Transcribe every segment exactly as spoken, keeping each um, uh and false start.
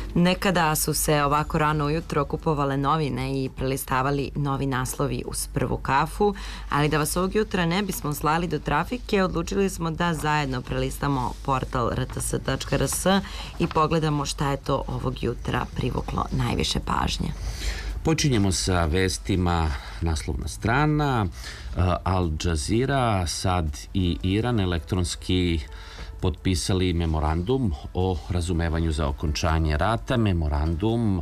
Nekada su se ovako rano ujutro kupovale novine i prelistavali novi naslovi uz prvu kafu, ali da vas ovog jutra ne bismo slali do trafike, odlučili smo da zajedno prelistamo portal r t s tačka r s i pogledamo šta je to ovog jutra privuklo najviše pažnje. Počinjemo sa vestima. Naslovna strana, Al Jazeera, Sad i Iran elektronski potpisali memorandum o razumevanju za okončanje rata. Memorandum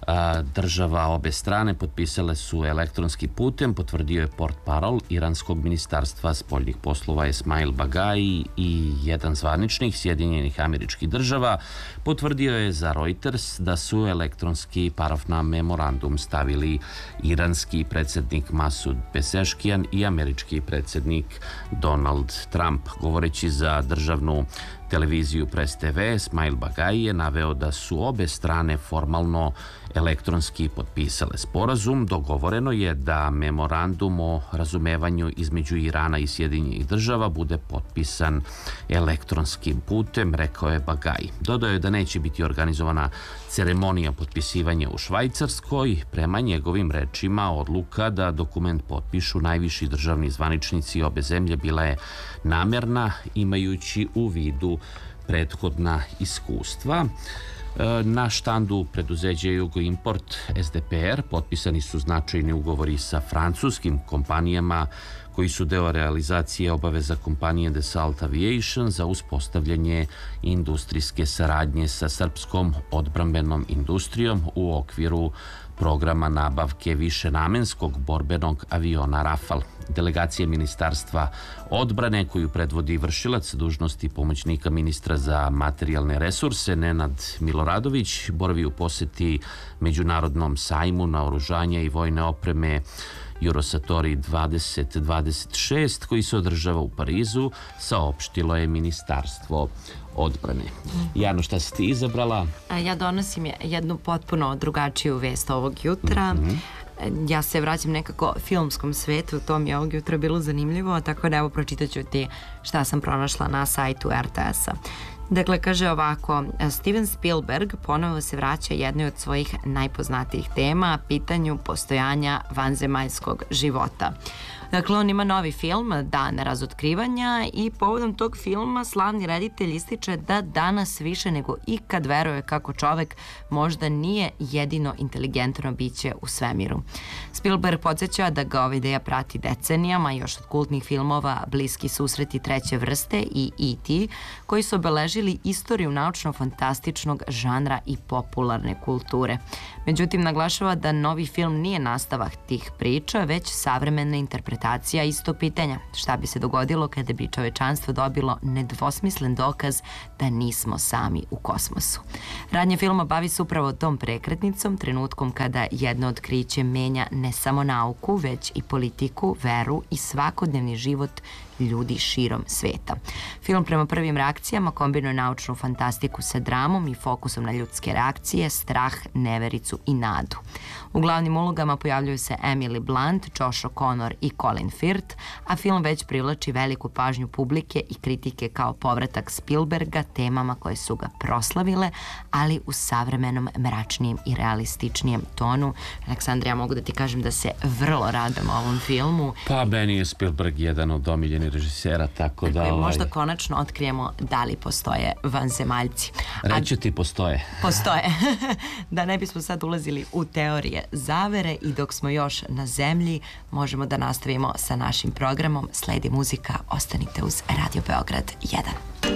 država obe strane potpisale su elektronskim putem, potvrdio je portparol iranskog ministarstva spoljnih poslova Esmail Bagai i jedan zvaničnik Sjedinjenih Američkih Država potvrdio je za Reuters da su elektronski paraf na memorandum stavili iranski predsjednik Masud Pezeshkian i američki predsjednik Donald Trump. Govoreći za državnu televiziju Press te ve, Esmail Bagai je naveo da su obe strane formalno elektronski potpisale sporazum. Dogovoreno je da memorandum o razumevanju između Irana i Sjedinjenih Država bude potpisan elektronskim putem, rekao je Bagai. Dodao je da neće biti organizovana ceremonija potpisivanja u Švajcarskoj. Prema njegovim rečima, odluka da dokument potpišu najviši državni zvaničnici obe zemlje bila je namerna, imajući u vidu prethodna iskustva. Na štandu preduzeća Jugoimport es de pe er potpisani su značajni ugovori sa francuskim kompanijama koji su deo realizacije obaveza kompanije Dassault Aviation za uspostavljanje industrijske saradnje sa srpskom odbrambenom industrijom u okviru programa nabavke višenamenskog borbenog aviona Rafal. Delegacija Ministarstva odbrane, koju predvodi vršilac dužnosti pomoćnika ministra za materijalne resurse Nenad Miloradović, boravi u poseti Međunarodnom sajmu naoružanja i vojne opreme Eurosatori dvadeset dvadeset šest, koji se održava u Parizu, saopštilo je Ministarstvo odbrane. Jano, šta si ti izabrala? Ja donosim jednu potpuno drugačiju vest ovog jutra. Mm-hmm. Ja se vraćam nekako filmskom svetu, to mi je ovog jutra bilo zanimljivo, tako da evo pročitat ću ti šta sam pronašla na sajtu er te es-a. Dakle, kaže ovako, Steven Spielberg ponovo se vraća jednoj od svojih najpoznatijih tema, pitanju postojanja vanzemaljskog života. Dakle, on ima novi film, Dan razotkrivanja, i povodom tog filma slavni reditelj ističe da danas više nego ikad veruje kako čovek možda nije jedino inteligentno biće u svemiru. Spielberg podsjeća da ga ova ideja prati decenijama, još od kultnih filmova Bliski susreti treće vrste i e te, koji su obeležili istoriju naučno-fantastičnog žanra i popularne kulture. Međutim, naglašava da novi film nije nastavak tih priča, već savremena interpretacija isto pitanja. Šta bi se dogodilo kada bi čovečanstvo dobilo nedvosmislen dokaz da nismo sami u kosmosu? Radnje filma bavi se upravo tom prekretnicom, trenutkom kada jedno otkriće menja ne samo nauku, već i politiku, veru i svakodnevni život ljudi širom sveta. Film prema prvim reakcijama kombinuje naučnu fantastiku sa dramom i fokusom na ljudske reakcije, strah, nevericu i nadu. U glavnim ulogama pojavljuju se Emily Blunt, Josh O'Connor i Colin Firth, a film već privlači veliku pažnju publike i kritike kao povratak Spielberga temama koje su ga proslavile, ali u savremenom, mračnijem i realističnijem tonu. Aleksandra, ja mogu da ti kažem da se vrlo radam ovom filmu. Pa, meni je Spielberg jedan od omiljenih režisera, tako da... Dakle, možda konačno otkrijemo da li postoje vanzemaljci. Reću ti, postoje. Postoje. Da ne bismo sad ulazili u teorije zavere i dok smo još na zemlji, možemo da nastavimo sa našim programom. Sledi muzika, ostanite uz Radio Beograd jedan.